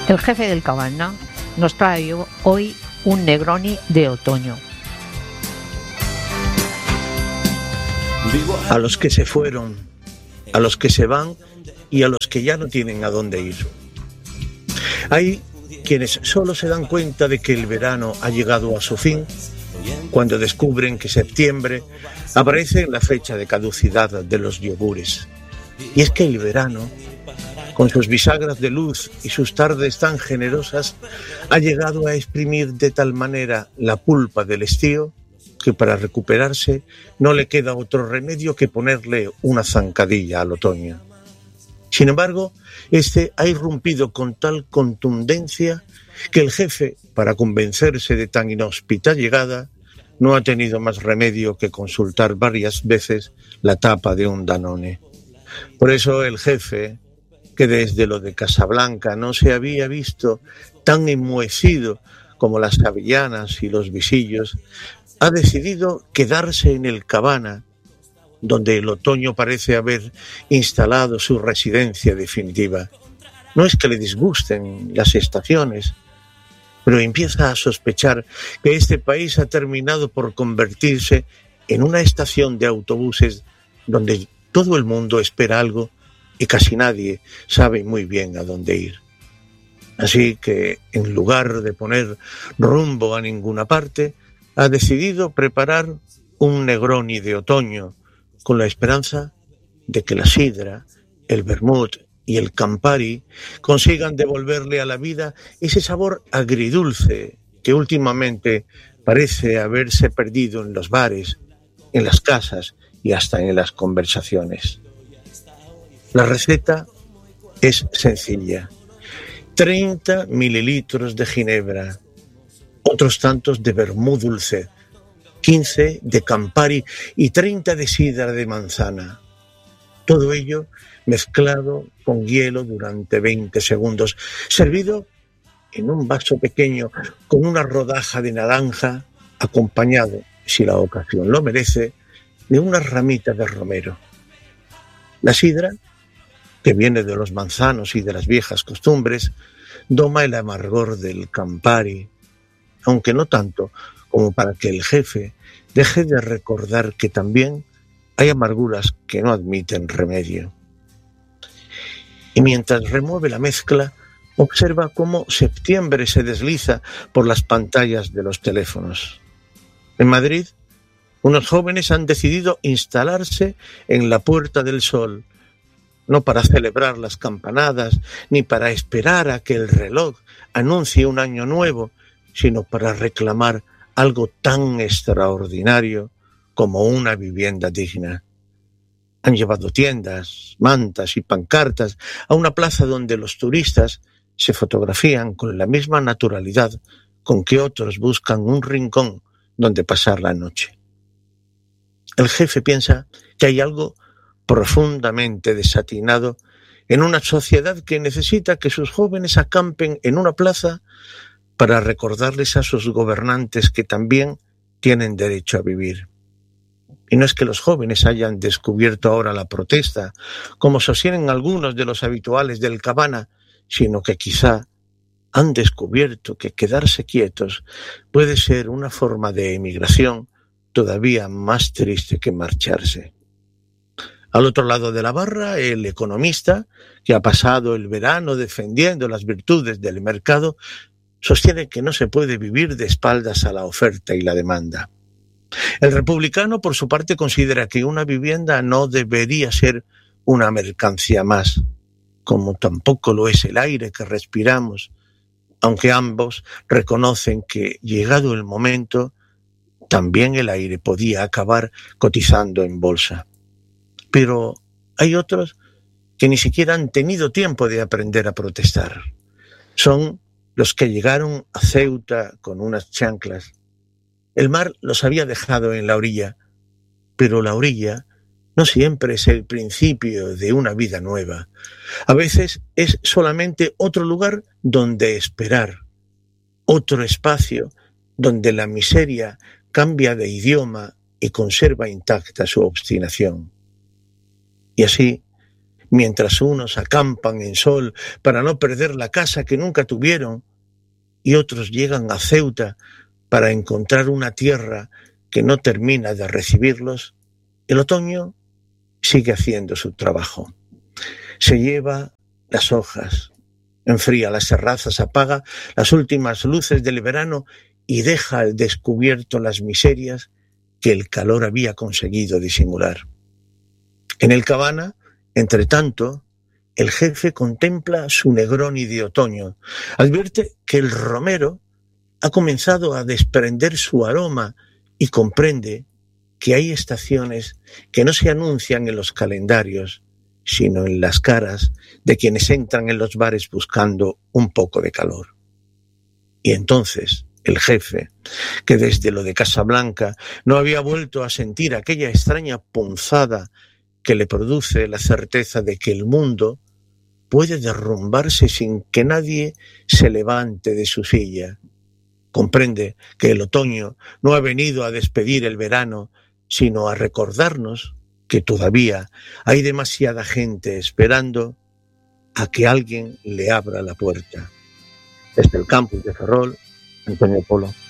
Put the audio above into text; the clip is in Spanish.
El jefe del Cabana nos trae hoy un Negroni de otoño. A los que se fueron, a los que se van y a los que ya no tienen a dónde ir. Hay quienes solo se dan cuenta de que el verano ha llegado a su fin cuando descubren que septiembre aparece en la fecha de caducidad de los yogures. Y es que el verano, con sus bisagras de luz y sus tardes tan generosas, ha llegado a exprimir de tal manera la pulpa del estío que para recuperarse no le queda otro remedio que ponerle una zancadilla al otoño. Sin embargo, este ha irrumpido con tal contundencia que el jefe, para convencerse de tan inhóspita llegada, no ha tenido más remedio que consultar varias veces la tapa de un Danone. Por eso el jefe, que desde lo de Casablanca no se había visto tan enmohecido como las avellanas y los visillos, ha decidido quedarse en el Cabana, donde el otoño parece haber instalado su residencia definitiva. No es que le disgusten las estaciones, pero empieza a sospechar que este país ha terminado por convertirse en una estación de autobuses donde todo el mundo espera algo y casi nadie sabe muy bien a dónde ir. Así que, en lugar de poner rumbo a ninguna parte, ha decidido preparar un Negroni de otoño con la esperanza de que la sidra, el vermut y el Campari consigan devolverle a la vida ese sabor agridulce que últimamente parece haberse perdido en los bares, en las casas y hasta en las conversaciones. La receta es sencilla: 30 mililitros de ginebra, otros tantos de vermú dulce, 15 de Campari y 30 de sidra de manzana. Todo ello mezclado con hielo durante 20 segundos, servido en un vaso pequeño con una rodaja de naranja, acompañado, si la ocasión lo merece, de unas ramitas de romero. La sidra, que viene de los manzanos y de las viejas costumbres, doma el amargor del Campari, aunque no tanto como para que el jefe deje de recordar que también hay amarguras que no admiten remedio. Y mientras remueve la mezcla, observa cómo septiembre se desliza por las pantallas de los teléfonos. En Madrid, unos jóvenes han decidido instalarse en la Puerta del Sol, no para celebrar las campanadas, ni para esperar a que el reloj anuncie un año nuevo, sino para reclamar algo tan extraordinario como una vivienda digna. Han llevado tiendas, mantas y pancartas a una plaza donde los turistas se fotografían con la misma naturalidad con que otros buscan un rincón donde pasar la noche. El jefe piensa que hay algo profundamente desatinado en una sociedad que necesita que sus jóvenes acampen en una plaza para recordarles a sus gobernantes que también tienen derecho a vivir. Y no es que los jóvenes hayan descubierto ahora la protesta, como sostienen algunos de los habituales del Cabana, sino que quizá han descubierto que quedarse quietos puede ser una forma de emigración todavía más triste que marcharse. Al otro lado de la barra, el economista, que ha pasado el verano defendiendo las virtudes del mercado, sostiene que no se puede vivir de espaldas a la oferta y la demanda. El republicano, por su parte, considera que una vivienda no debería ser una mercancía más, como tampoco lo es el aire que respiramos, aunque ambos reconocen que, llegado el momento, también el aire podía acabar cotizando en bolsa. Pero hay otros que ni siquiera han tenido tiempo de aprender a protestar. Son los que llegaron a Ceuta con unas chanclas. El mar los había dejado en la orilla, pero la orilla no siempre es el principio de una vida nueva. A veces es solamente otro lugar donde esperar, otro espacio donde la miseria cambia de idioma y conserva intacta su obstinación. Y así, mientras unos acampan en Sol para no perder la casa que nunca tuvieron y otros llegan a Ceuta para encontrar una tierra que no termina de recibirlos, el otoño sigue haciendo su trabajo. Se lleva las hojas, enfría las terrazas, apaga las últimas luces del verano y deja al descubierto las miserias que el calor había conseguido disimular. En el Cabana, entre tanto, el jefe contempla su Negroni de otoño. Advierte que el romero ha comenzado a desprender su aroma y comprende que hay estaciones que no se anuncian en los calendarios, sino en las caras de quienes entran en los bares buscando un poco de calor. Y entonces el jefe, que desde lo de Casablanca no había vuelto a sentir aquella extraña punzada que le produce la certeza de que el mundo puede derrumbarse sin que nadie se levante de su silla, comprende que el otoño no ha venido a despedir el verano, sino a recordarnos que todavía hay demasiada gente esperando a que alguien le abra la puerta. Desde el campus de Ferrol, Antonio Polo.